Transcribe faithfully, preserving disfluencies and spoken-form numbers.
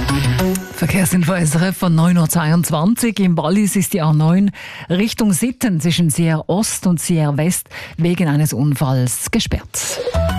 Verkehrsinfo S R F von neun Uhr zweiundzwanzig. Im Wallis ist die A neun Richtung Sitten zwischen Sierre Ost und Sierre West wegen eines Unfalls gesperrt.